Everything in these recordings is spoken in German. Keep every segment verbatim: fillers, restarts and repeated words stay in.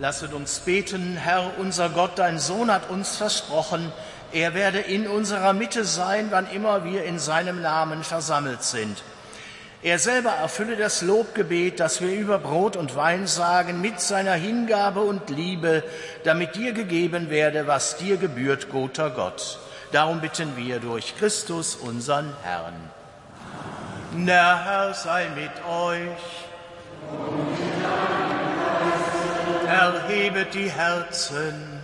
Lasset uns beten. Herr, unser Gott, dein Sohn hat uns versprochen, er werde in unserer Mitte sein, wann immer wir in seinem Namen versammelt sind. Er selber erfülle das Lobgebet, das wir über Brot und Wein sagen, mit seiner Hingabe und Liebe, damit dir gegeben werde, was dir gebührt, guter Gott. Darum bitten wir durch Christus, unseren Herrn. Der Herr sei mit euch. Erhebet die Herzen.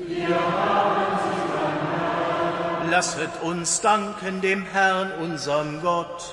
Lasset uns danken dem Herrn, unserem Gott.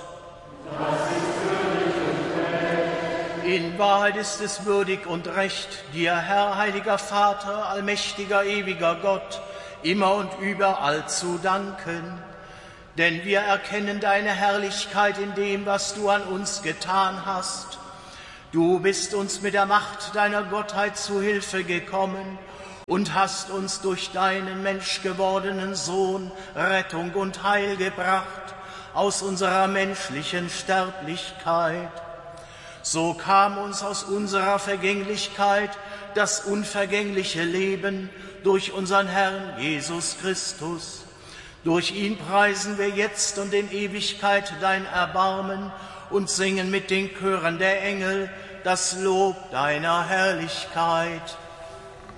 In Wahrheit ist es würdig und recht, dir, Herr, heiliger Vater, allmächtiger, ewiger Gott, immer und überall zu danken. Denn wir erkennen deine Herrlichkeit in dem, was du an uns getan hast. Du bist uns mit der Macht deiner Gottheit zu Hilfe gekommen und hast uns durch deinen menschgewordenen Sohn Rettung und Heil gebracht aus unserer menschlichen Sterblichkeit. So kam uns aus unserer Vergänglichkeit das unvergängliche Leben durch unseren Herrn Jesus Christus. Durch ihn preisen wir jetzt und in Ewigkeit dein Erbarmen und singen mit den Chören der Engel das Lob deiner Herrlichkeit.